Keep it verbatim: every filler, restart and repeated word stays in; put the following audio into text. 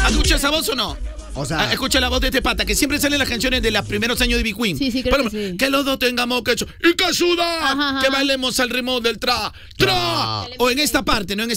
¿Escucha esa voz o no? O sea, Ah, escucha la voz de este pata, que siempre salen las canciones de los primeros años de B Queen. Sí, sí, creo Pero, que sí. que los dos tengamos que... Y que ayuda, Ajá, ajá. que bailemos al ritmo del tra, tra. Tra. O en esta parte, no en esta